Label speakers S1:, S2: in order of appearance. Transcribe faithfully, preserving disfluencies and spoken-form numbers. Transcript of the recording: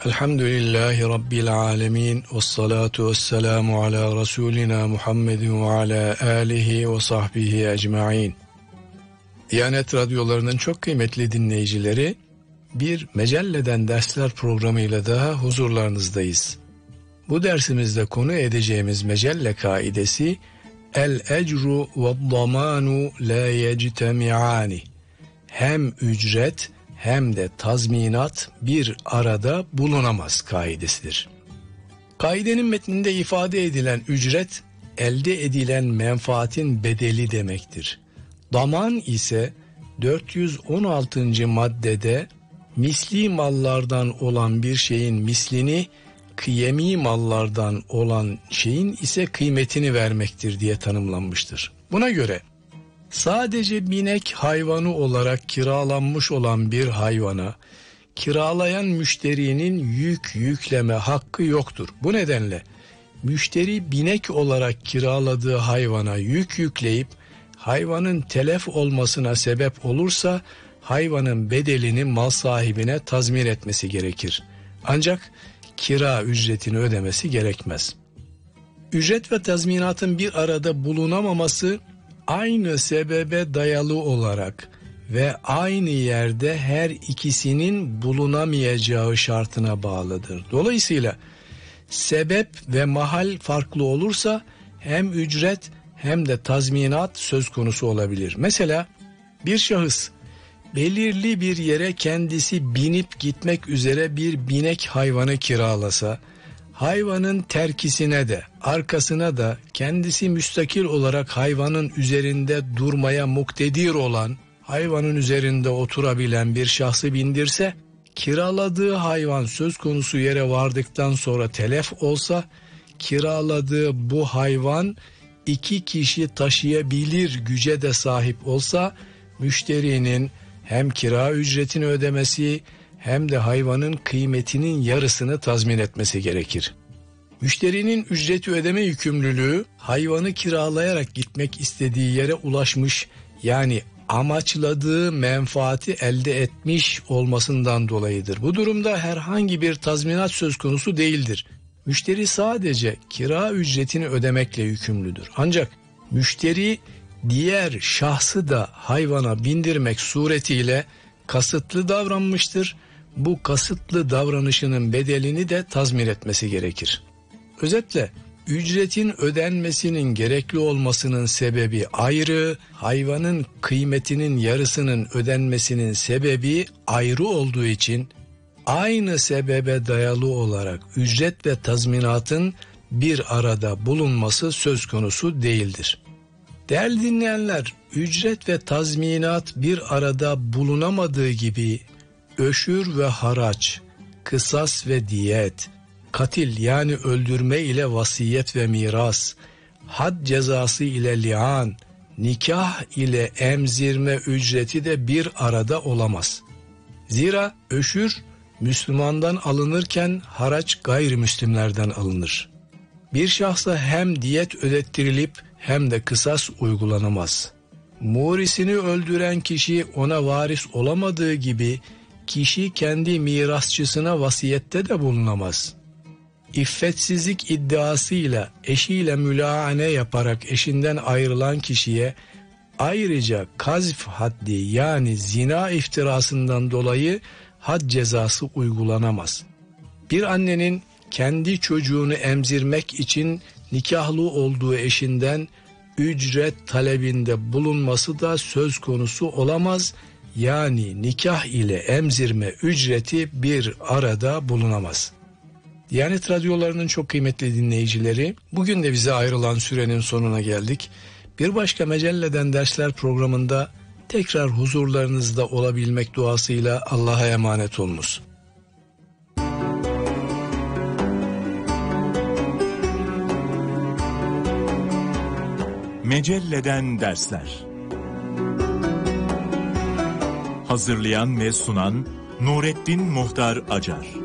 S1: Elhamdülillahi Rabbil alemin. Vessalatu vesselamu ala Resulina Muhammedin ve ala alihi ve sahbihi ecma'in. Diyanet radyolarının çok kıymetli dinleyicileri, bir Mecelleden Dersler programıyla daha huzurlarınızdayız. Bu dersimizde konu edeceğimiz mecelle kaidesi El ecru ve damanu la yectemi'ani. Hem ücret hem de tazminat bir arada bulunamaz kaidesidir. Kaidenin metninde ifade edilen ücret, elde edilen menfaatin bedeli demektir. Daman ise dört yüz on altıncı maddede misli mallardan olan bir şeyin mislini, kıyemi mallardan olan şeyin ise kıymetini vermektir diye tanımlanmıştır. Buna göre sadece binek hayvanı olarak kiralanmış olan bir hayvana kiralayan müşterinin yük yükleme hakkı yoktur. Bu nedenle müşteri binek olarak kiraladığı hayvana yük yükleyip hayvanın telef olmasına sebep olursa hayvanın bedelini mal sahibine tazmin etmesi gerekir. Ancak kira ücretini ödemesi gerekmez. Ücret ve tazminatın bir arada bulunamaması aynı sebebe dayalı olarak ve aynı yerde her ikisinin bulunamayacağı şartına bağlıdır. Dolayısıyla sebep ve mahal farklı olursa hem ücret hem de tazminat söz konusu olabilir. Mesela bir şahıs belirli bir yere kendisi binip gitmek üzere bir binek hayvanı kiralasa, hayvanın terkisine de arkasına da kendisi müstakil olarak hayvanın üzerinde durmaya muktedir olan, hayvanın üzerinde oturabilen bir şahsı bindirse, kiraladığı hayvan söz konusu yere vardıktan sonra telef olsa, kiraladığı bu hayvan iki kişi taşıyabilir güce de sahip olsa, müşterinin hem kira ücretini ödemesi hem de hayvanın kıymetinin yarısını tazmin etmesi gerekir. Müşterinin ücreti ödeme yükümlülüğü hayvanı kiralayarak gitmek istediği yere ulaşmış, yani amaçladığı menfaati elde etmiş olmasından dolayıdır. Bu durumda herhangi bir tazminat söz konusu değildir. Müşteri sadece kira ücretini ödemekle yükümlüdür. Ancak müşteri diğer şahsı da hayvana bindirmek suretiyle kasıtlı davranmıştır. Bu kasıtlı davranışının bedelini de tazmin etmesi gerekir. Özetle ücretin ödenmesinin gerekli olmasının sebebi ayrı, hayvanın kıymetinin yarısının ödenmesinin sebebi ayrı olduğu için aynı sebebe dayalı olarak ücret ve tazminatın bir arada bulunması söz konusu değildir. Değerli dinleyenler, ücret ve tazminat bir arada bulunamadığı gibi öşür ve haraç, kısas ve diyet, katil yani öldürme ile vasiyet ve miras, had cezası ile li'an, nikah ile emzirme ücreti de bir arada olamaz. Zira öşür Müslümandan alınırken haraç gayrimüslimlerden alınır. Bir şahsa hem diyet ödettirilip hem de kısas uygulanamaz. Murisini öldüren kişi ona varis olamadığı gibi kişi kendi mirasçısına vasiyette de bulunamaz. İffetsizlik iddiasıyla eşiyle mülaane yaparak eşinden ayrılan kişiye ayrıca kazf haddi yani zina iftirasından dolayı had cezası uygulanamaz. Bir annenin kendi çocuğunu emzirmek için nikahlı olduğu eşinden ücret talebinde bulunması da söz konusu olamaz. Yani nikah ile emzirme ücreti bir arada bulunamaz. Diyanet radyolarının çok kıymetli dinleyicileri, bugün de bize ayrılan sürenin sonuna geldik. Bir başka Mecelleden Dersler programında tekrar huzurlarınızda olabilmek duasıyla Allah'a emanet olunuz.
S2: Mecelleden Dersler. Hazırlayan ve sunan Nurettin Muhtar Acar.